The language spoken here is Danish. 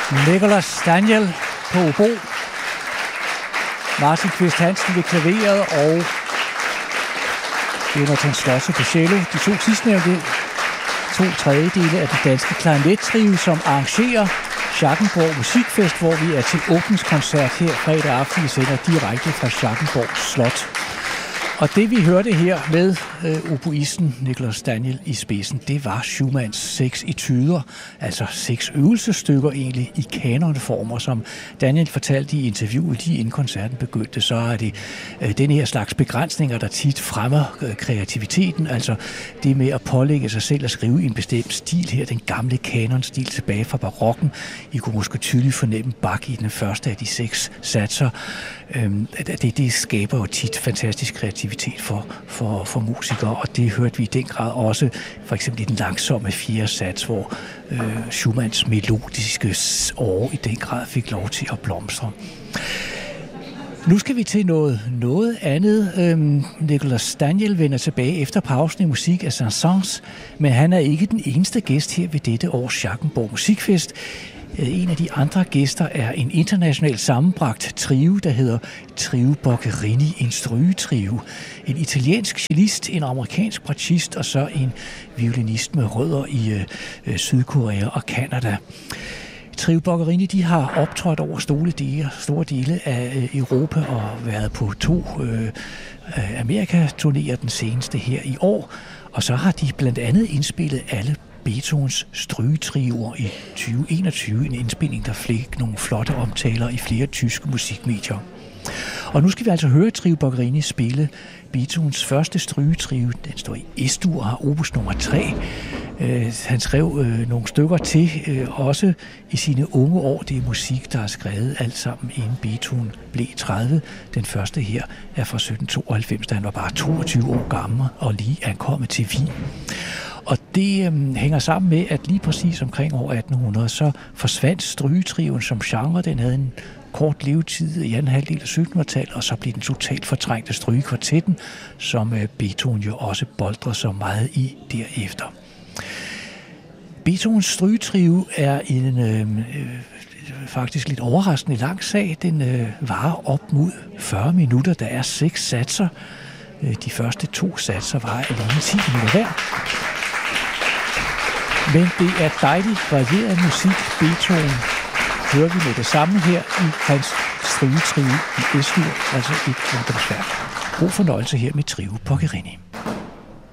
Nicholas Daniel på obo, Martin Kvist Hansen ved klaveret og Jonathan Slotse på cello. De to sidstnævnte 2/3 af den danske klarinettrio, som arrangerer Schackenborg Musikfest, hvor vi er til åbningskoncert her fredag aften. Vi sender direkte fra Schackenborg Slot. Og det vi hørte her med oboisten Nicholas Daniel i spidsen, det var Schumanns 6 etuder, altså 6 øvelsesstykker egentlig i kanonformer, som Daniel fortalte i interviewet lige inden koncerten begyndte. Så er det den her slags begrænsninger, der tit fremmer kreativiteten, altså det med at pålægge sig selv at skrive i en bestemt stil her, den gamle kanonstil tilbage fra barokken. I kunne måske tydeligt fornemme Bach i den første af de 6 satser. Det skaber jo tit fantastisk kreativitet for musikere, og det hørte vi i den grad også for eksempel i den langsomme 4. sats, hvor Schumanns melodiske åre i den grad fik lov til at blomstre. Nu skal vi til noget andet. Nicholas Daniel vender tilbage efter pausen i musik af Saint-Saëns, men han er ikke den eneste gæst her ved dette års Schackenborg Musikfest. En af de andre gæster er en internationalt sammenbragt trio, der hedder Trio Boccherini, en strygetrio. En italiensk cellist, en amerikansk bratschist og så en violinist med rødder i Sydkorea og Canada. Trio Boccherini, de har optrådt over store dele af Europa og været på 2 Amerika-turnéer, den seneste her i år. Og så har de blandt andet indspillet alle Beethovens strygetrioer i 2021, en indspilning, der fik nogle flotte omtaler i flere tyske musikmedier. Og nu skal vi altså høre Trio Boccherini spille Beethovens første strygetrio. Den står i S-dur og har opus nummer 3. Han skrev nogle stykker til, også i sine unge år. Det er musik, der er skrevet alt sammen, inden Beethoven blev 30. Den første her er fra 1792, da han var bare 22 år gammel og lige ankommet til Wien. Og det hænger sammen med, at lige præcis omkring år 1800, så forsvandt strygetrioen som genre. Den havde en kort levetid i anden halvdel af 1700-tallet, og så blev den totalt fortrængt af strygekvartetten, som Beethoven jo også boldrede så meget i derefter. Beethovens strygetrio er en faktisk lidt overraskende lang sag. Den varer op mod 40 minutter. Der er 6 satser. De første 2 satser varer alene 10 minutter hver. Men det er dejligt varieret musik. Beethoven hører vi med det samme her i hans strygetrio i S-dur, altså et ungdomsværk. God fornøjelse her med Trio Boccherini.